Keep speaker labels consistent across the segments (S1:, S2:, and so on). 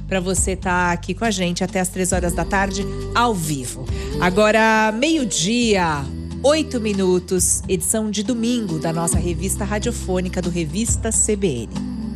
S1: para você estar aqui com a gente até as 3 horas da tarde, ao vivo. Agora, 12h, 8 minutos, edição de domingo da nossa revista radiofônica do Revista CBN.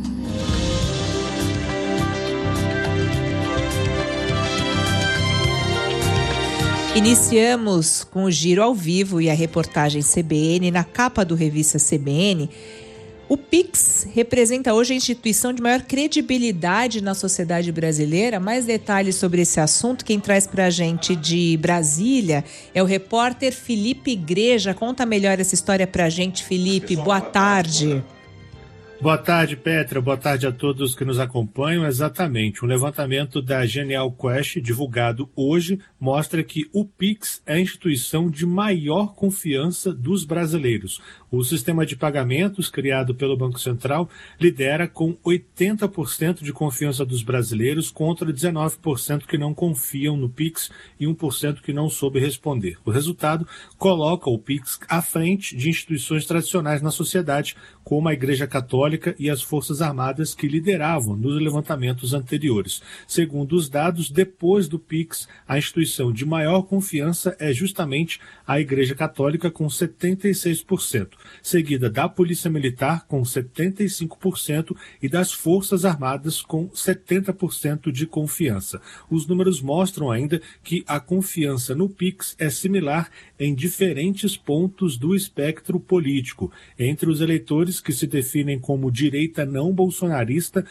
S1: Iniciamos com o giro ao vivo e a reportagem CBN. Na capa do Revista CBN, o Pix representa hoje a instituição de maior credibilidade na sociedade brasileira. Mais detalhes sobre esse assunto, quem traz para a gente de Brasília é o repórter Felipe Igreja. Conta melhor essa história para a gente, Felipe. Boa tarde.
S2: Boa tarde, Petra. Boa tarde a todos que nos acompanham. Exatamente. Um levantamento da Genial Quest, divulgado hoje, mostra que o Pix é a instituição de maior confiança dos brasileiros. O sistema de pagamentos, criado pelo Banco Central, lidera com 80% de confiança dos brasileiros contra 19% que não confiam no Pix e 1% que não soube responder. O resultado coloca o Pix à frente de instituições tradicionais na sociedade, como a Igreja Católica e as Forças Armadas, que lideravam nos levantamentos anteriores. Segundo os dados, depois do Pix, a instituição de maior confiança é justamente a Igreja Católica, com 76%, seguida da Polícia Militar, com 75%, e das Forças Armadas, com 70% de confiança. Os números mostram ainda que a confiança no Pix é similar em diferentes pontos do espectro político. Entre os eleitores que se definem como direita não bolsonarista,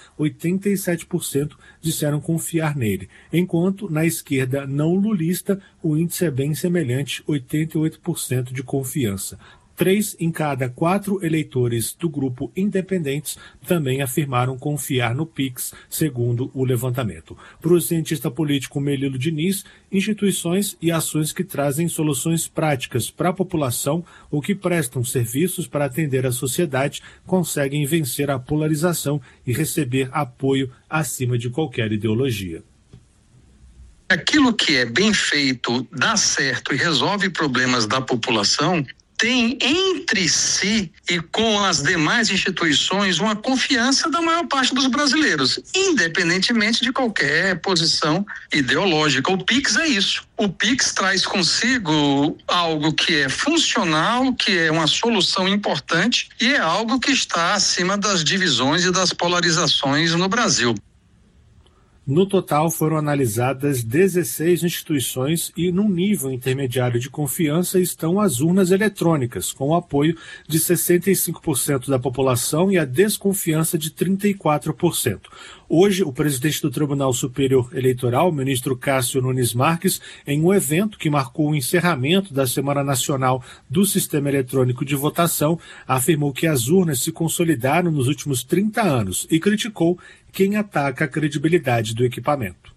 S2: 87% disseram confiar nele, enquanto na esquerda não lulista o índice é bem semelhante, 88% de confiança. 3 em cada 4 eleitores do grupo Independentes também afirmaram confiar no Pix, segundo o levantamento. Para o cientista político Melilo Diniz, instituições e ações que trazem soluções práticas para a população ou que prestam serviços para atender a sociedade conseguem vencer a polarização e receber apoio acima de qualquer ideologia.
S3: Aquilo que é bem feito, dá certo e resolve problemas da população, tem entre si e com as demais instituições uma confiança da maior parte dos brasileiros, independentemente de qualquer posição ideológica. O Pix é isso. O Pix traz consigo algo que é funcional, que é uma solução importante e é algo que está acima das divisões e das polarizações no Brasil.
S2: No total, foram analisadas 16 instituições e, num nível intermediário de confiança, estão as urnas eletrônicas, com o apoio de 65% da população e a desconfiança de 34%. Hoje, o presidente do Tribunal Superior Eleitoral, o ministro Cássio Nunes Marques, em um evento que marcou o encerramento da Semana Nacional do Sistema Eletrônico de Votação, afirmou que as urnas se consolidaram nos últimos 30 anos e criticou quem ataca a credibilidade do equipamento.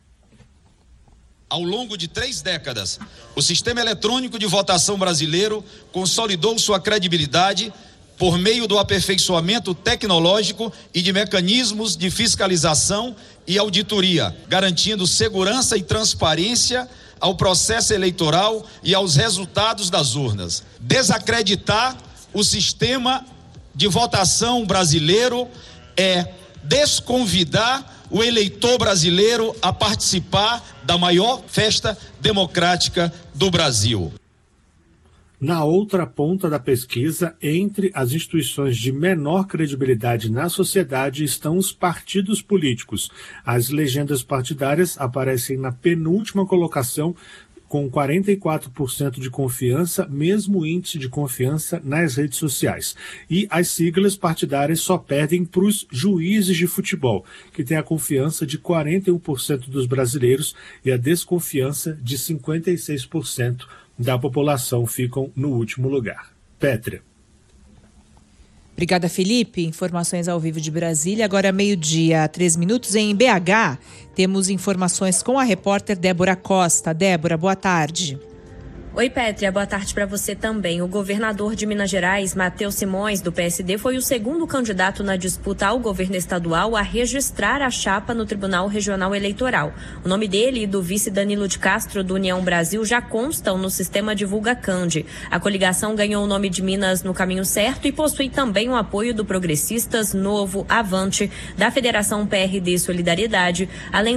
S4: Ao longo de 3 décadas, o sistema eletrônico de votação brasileiro consolidou sua credibilidade por meio do aperfeiçoamento tecnológico e de mecanismos de fiscalização e auditoria, garantindo segurança e transparência ao processo eleitoral e aos resultados das urnas. Desacreditar o sistema de votação brasileiro é desconvidar o eleitor brasileiro a participar da maior festa democrática do Brasil.
S2: Na outra ponta da pesquisa, entre as instituições de menor credibilidade na sociedade estão os partidos políticos. As legendas partidárias aparecem na penúltima colocação, com 44% de confiança, mesmo índice de confiança nas redes sociais. E as siglas partidárias só perdem para os juízes de futebol, que têm a confiança de 41% dos brasileiros e a desconfiança de 56% da população ficam no último lugar. Pétria.
S1: Obrigada, Felipe. Informações ao vivo de Brasília. Agora 12h, 3 minutos. Em BH, temos informações com a repórter Débora Costa. Débora, boa tarde.
S5: Oi, Pétria, boa tarde para você também. O governador de Minas Gerais, Matheus Simões, do PSD, foi o segundo candidato na disputa ao governo estadual a registrar a chapa no Tribunal Regional Eleitoral. O nome dele e do vice Danilo de Castro, do União Brasil, já constam no sistema Divulgacand. A coligação ganhou o nome de Minas no caminho certo e possui também o apoio do Progressistas, Novo, Avante, da Federação PRD Solidariedade, além